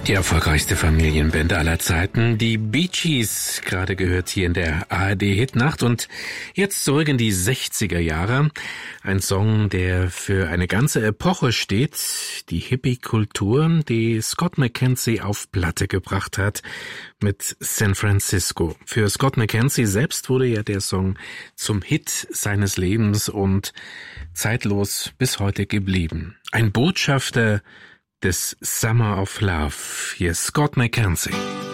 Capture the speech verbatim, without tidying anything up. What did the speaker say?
Die erfolgreichste Familienband aller Zeiten, die Bee Gees, gerade gehört hier in der A R D-Hitnacht und jetzt zurück in die sechziger Jahre. Ein Song, der für eine ganze Epoche steht, die Hippie-Kultur, die Scott McKenzie auf Platte gebracht hat mit San Francisco. Für Scott McKenzie selbst wurde ja der Song zum Hit seines Lebens und zeitlos bis heute geblieben. Ein Botschafter des Summer of Love. Hier ist Scott McKenzie.